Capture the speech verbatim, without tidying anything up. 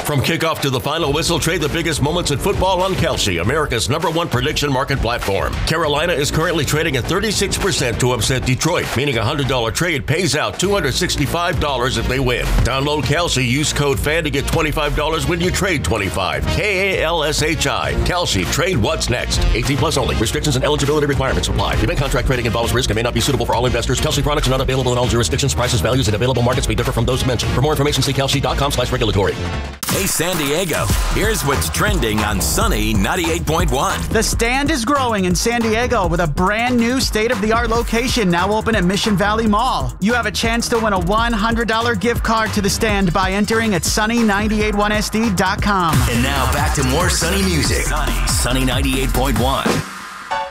From kickoff to the final whistle, trade the biggest moments in football on Kalshi, America's number one prediction market platform. Carolina is currently trading at thirty-six percent to upset Detroit, meaning a one hundred dollars trade pays out two hundred sixty-five dollars if they win. Download Kalshi, use code FAN to get twenty-five dollars when you trade twenty-five dollars. K A L S H I. Kalshi. Trade what's next. eighteen plus only. Restrictions and eligibility requirements apply. Event contract trading involves risk and may not be suitable for all investors. Kalshi products are not available in all jurisdictions. Prices, values, and available markets may differ from those mentioned. For more information, see kalshi.com slash regulatory. Hey, San Diego, here's what's trending on Sunny ninety-eight point one. The Stand is growing in San Diego with a brand new state-of-the-art location now open at Mission Valley Mall. You have a chance to win a one hundred dollars gift card to the Stand by entering at sunny nine eight one S D dot com. And now back to more Sunny music. Sunny, Sunny ninety-eight point one.